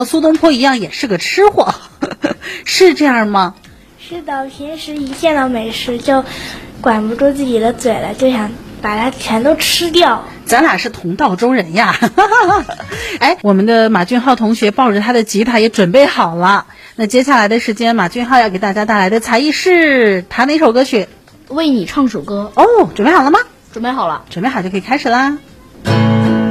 苏东坡一样也是个吃货，是这样吗？ 是的，平时一见到美食就管不住自己的嘴了，就想把它全都吃掉。 咱俩是同道中人呀。哎，我们的马俊浩同学抱着他的吉他也准备好了。那接下来的时间，马俊浩要给大家带来的才艺是弹哪首歌曲？ 为你唱首歌。 哦，准备好了吗？ 准备好了。 准备好就可以开始啦。